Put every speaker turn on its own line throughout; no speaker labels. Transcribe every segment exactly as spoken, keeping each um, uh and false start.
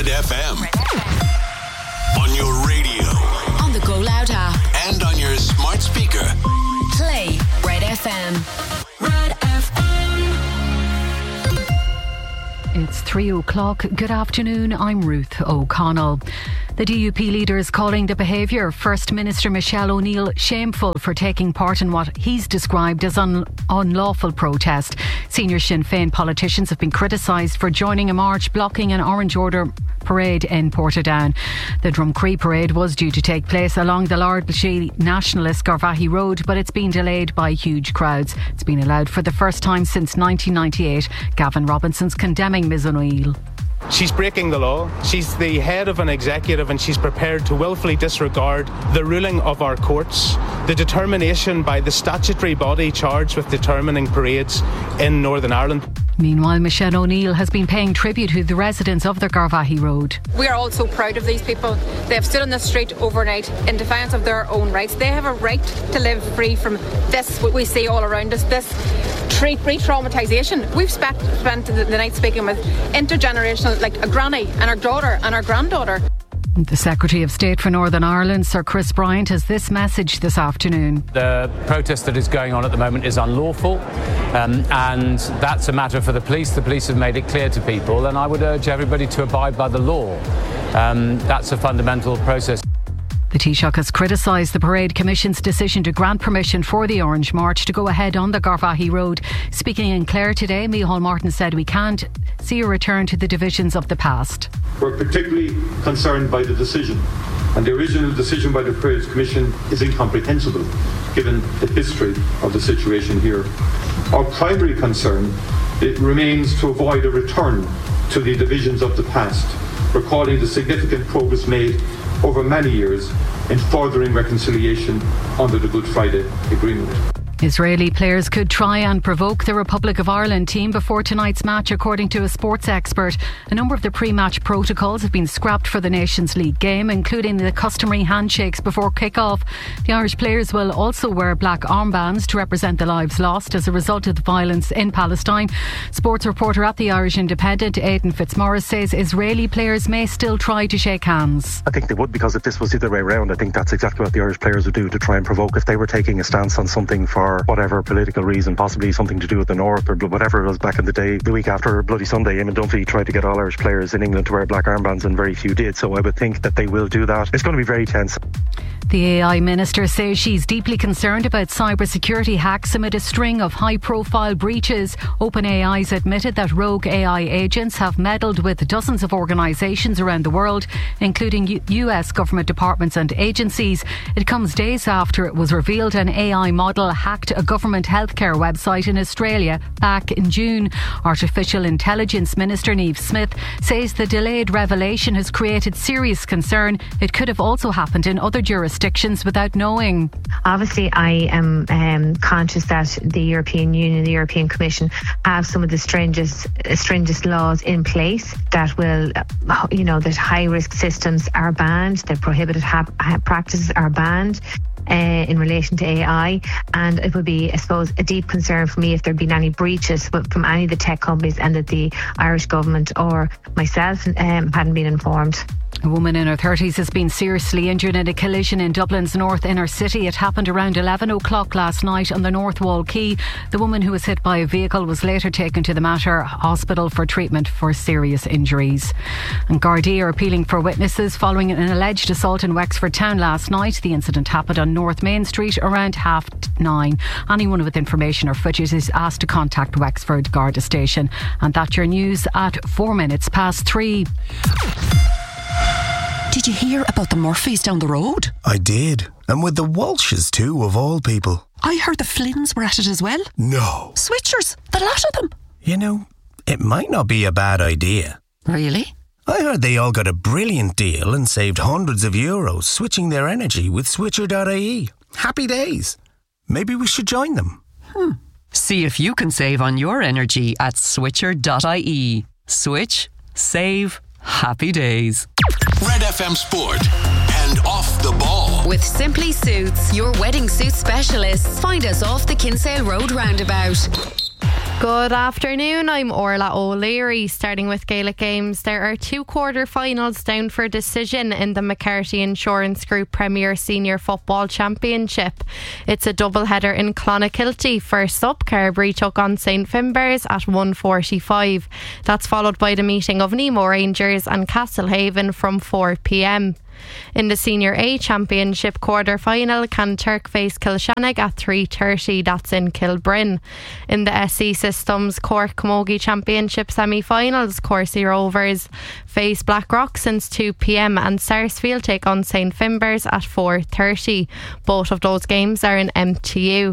F M. On your radio.
On the Go Loud app.
And on your smart speaker.
Play Red F M.
Red F M.
It's three o'clock. Good afternoon. I'm Ruth O'Connell. The D U P leader is calling the behaviour of First Minister Michelle O'Neill shameful for taking part in what he's described as un- unlawful protest. Senior Sinn Féin politicians have been criticised for joining a march blocking an Orange Order parade in Portadown. The Drumcree parade was due to take place along the largely nationalist Garvaghey Road, but it's been delayed by huge crowds. It's been allowed for the first time since nineteen ninety-eight. Gavin Robinson's condemning Miz O'Neill.
She's breaking the law. She's the head of an executive and she's prepared to willfully disregard the ruling of our courts, the determination by the statutory body charged with determining parades in Northern Ireland.
Meanwhile, Michelle O'Neill has been paying tribute to the residents of the Garvaghey Road.
We are all so proud of these people. They have stood on the street overnight in defiance of their own rights. They have a right to live free from this, what we see all around us, this re-traumatisation. We've spent, spent the, the night speaking with intergenerational, like a granny and her daughter and her granddaughter.
The Secretary of State for Northern Ireland, Sir Chris Bryant, has this message this afternoon.
The protest that is going on at the moment is unlawful, um, and that's a matter for the police. The police have made it clear to people, and I would urge everybody to abide by the law. Um, that's a fundamental process.
The Taoiseach has criticised the Parade Commission's decision to grant permission for the Orange March to go ahead on the Garvaghey Road. Speaking in Clare today, Micheál Martin said we can't see a return to the divisions of the past.
We're particularly concerned by the decision, and the original decision by the Parade Commission is incomprehensible given the history of the situation here. Our primary concern it remains to avoid a return to the divisions of the past, recalling the significant progress made over many years in furthering reconciliation under the Good Friday Agreement.
Israeli players could try and provoke the Republic of Ireland team before tonight's match, according to a sports expert. A number of the pre-match protocols have been scrapped for the Nations League game, including the customary handshakes before kick-off. The Irish players will also wear black armbands to represent the lives lost as a result of the violence in Palestine. Sports reporter at the Irish Independent, Aidan Fitzmaurice, says Israeli players may still try to shake hands.
I think they would, because if this was the other way around, I think that's exactly what the Irish players would do, to try and provoke. If they were taking a stance on something for whatever political reason, possibly something to do with the North or whatever it was back in the day, the week after Bloody Sunday, Eamon Dunphy tried to get all Irish players in England to wear black armbands and very few did, so I would think that they will do that. It's going to be very tense.
The A I minister says she's deeply concerned about cybersecurity hacks amid a string of high-profile breaches. OpenAI's admitted that rogue A I agents have meddled with dozens of organisations around the world, including U- US government departments and agencies. It comes days after it was revealed an A I model hacked a government healthcare website in Australia back in June. Artificial Intelligence Minister Niamh Smith says the delayed revelation has created serious concern. It could have also happened in other jurisdictions without knowing.
Obviously, I am um, conscious that the European Union, the European Commission have some of the strangest, stringent laws in place that will, you know, that high risk systems are banned, that prohibited ha- practices are banned. Uh, in relation to A I, and it would be, I suppose, a deep concern for me if there'd been any breaches from any of the tech companies and that the Irish government or myself um, hadn't been informed.
A woman in her thirties has been seriously injured in a collision in Dublin's north inner city. It happened around eleven o'clock last night on the North Wall Quay. The woman who was hit by a vehicle was later taken to the Mater Hospital for treatment for serious injuries. And Gardaí are appealing for witnesses following an alleged assault in Wexford town last night. The incident happened on North Main Street around half nine. Anyone with information or footage is asked to contact Wexford Garda Station. And that's your news at four minutes past three.
Did you hear about the Murphys down the road?
I did. And with the Walshes too, of all people.
I heard the Flynns were at it as well.
No.
Switchers, the lot of them.
You know, it might not be a bad idea.
Really?
I heard they all got a brilliant deal and saved hundreds of euros switching their energy with switcher dot I E. Happy days. Maybe we should join them.
Hmm. See if you can save on your energy at switcher dot I E. Switch, save, happy days.
Red F M Sport and Off the Ball.
With Simply Suits, your wedding suit specialists. Find us off the Kinsale Road roundabout.
Good afternoon, I'm Orla O'Leary. Starting with Gaelic games, there are two quarter-finals down for decision in the McCarthy Insurance Group Premier Senior Football Championship. It's a double-header in Clonakilty. First up, Carbery took on Saint Finbarrs at one forty-five. That's followed by the meeting of Nemo Rangers and Castlehaven from four p.m. In the Senior A Championship quarter-final, Canturk face Kilshannig at three thirty. That's in Kilbryn. In the S C Systems Cork Camogie Championship semi-finals, Corsie Rovers face Blackrock since two p.m. and Sarsfield take on Saint Finbarrs at four thirty. Both of those games are in M T U.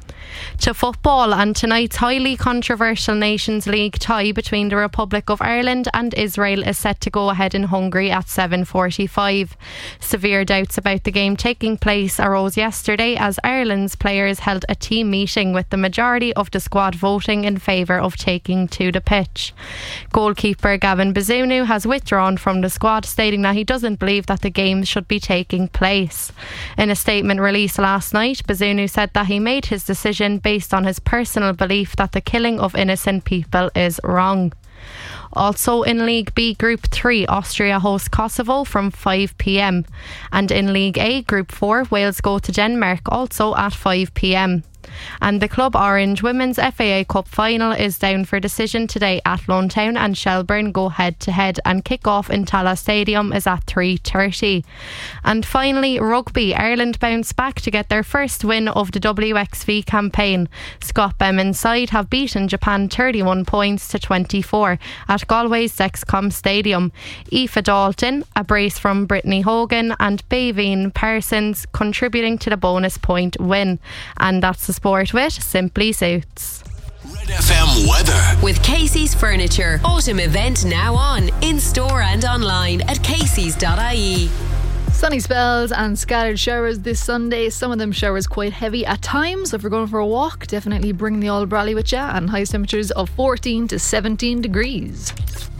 To football, and tonight's highly controversial Nations League tie between the Republic of Ireland and Israel is set to go ahead in Hungary at seven forty-five. Severe doubts about the game taking place arose yesterday as Ireland's players held a team meeting with the majority of the squad voting in favour of taking to the pitch. Goalkeeper Gavin Bazunu has withdrawn from the squad, stating that he doesn't believe that the game should be taking place. In a statement released last night, Bazunu said that he made his decision based on his personal belief that the killing of innocent people is wrong. Also in League B Group three, Austria host Kosovo from five p.m. and in League A Group four, Wales go to Denmark also at five p.m. And the Club Orange Women's F A A Cup final is down for decision today at Lonetown and Shelburne go head to head, and kick-off in Tallaght Stadium is at three thirty. And finally, rugby. Ireland bounce back to get their first win of the W X V campaign. Scott Bemin's side have beaten Japan thirty-one points to twenty-four at Galway's Dexcom Stadium. Aoife Dalton, a brace from Brittany Hogan and Baveen Parsons contributing to the bonus point win. And that's the sport with Simply Suits.
Red F M weather
with Casey's Furniture. Autumn event now on, in store and online at caseys dot I E.
Sunny spells and scattered showers this Sunday. Some of them showers quite heavy at times. So if you're going for a walk, definitely bring the old brolly with you. And highest temperatures of fourteen to seventeen degrees.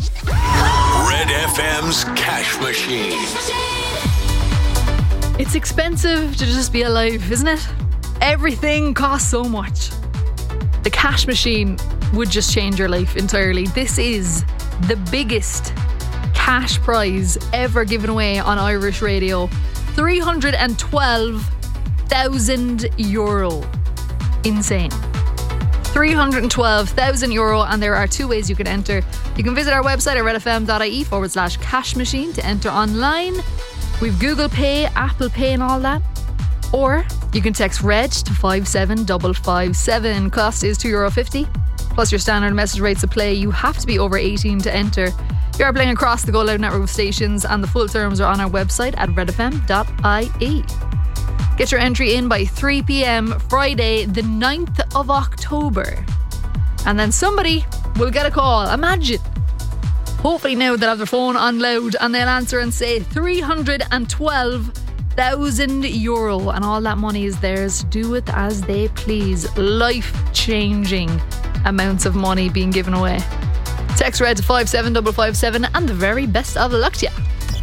Red F M's Cash Machine.
It's expensive to just be alive, isn't it? Everything costs so much. The Cash Machine would just change your life entirely. This is the biggest cash prize ever given away on Irish radio. three hundred twelve thousand euro. Insane. three hundred twelve thousand euro, and there are two ways you can enter. You can visit our website at redfm.ie forward slash cash machine to enter online. We've Google Pay, Apple Pay and all that. Or you can text RED to five seven five five seven. Cost is two euro fifty. Plus your standard message rates to play. You have to be over eighteen to enter. You are playing across the Go Loud network of stations, and the full terms are on our website at red f m dot I E. Get your entry in by three p.m. Friday the ninth of October. And then somebody will get a call. Imagine. Hopefully now they'll have their phone on loud and they'll answer and say three hundred twelve thousand euro, and all that money is theirs. Do it as they please. Life-changing amounts of money being given away. Text RED to five seven five five seven, and the very best of luck to you.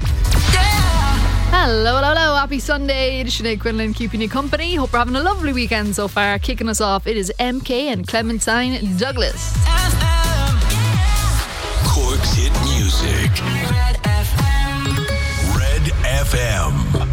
Hello, hello, hello. Happy Sunday. It is Sinead Quinlan keeping you company. Hope you're having a lovely weekend so far. Kicking us off, it is M K and Clementine Douglas.
Cork's hit music. Red F M. Red F M.